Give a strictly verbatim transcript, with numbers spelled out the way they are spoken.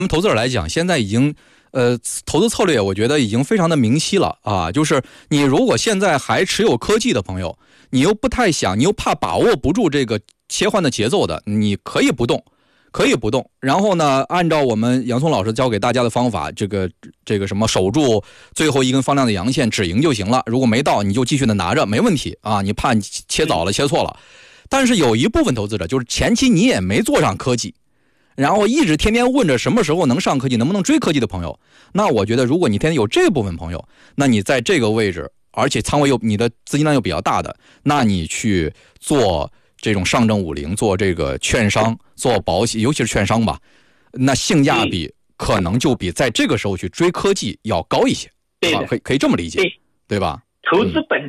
们投资者来讲，现在已经呃投资策略，我觉得已经非常的明晰了啊。就是你如果现在还持有科技的朋友，你又不太想，你又怕把握不住这个切换的节奏的，你可以不动。可以不动，然后呢，按照我们杨聪老师教给大家的方法，这个这个什么守住最后一根放量的阳线止盈就行了。如果没到，你就继续的拿着，没问题啊。你怕你切早了切错了，但是有一部分投资者就是前期你也没做上科技，然后一直天天问着什么时候能上科技，能不能追科技的朋友，那我觉得如果你天天有这部分朋友，那你在这个位置，而且仓位又你的资金量又比较大的，那你去做这种上证五零，做这个券商，做保险，尤其是券商吧，那性价比可能就比在这个时候去追科技要高一些， 对的， 可以可以这么理解， 对, 对吧？ 投资本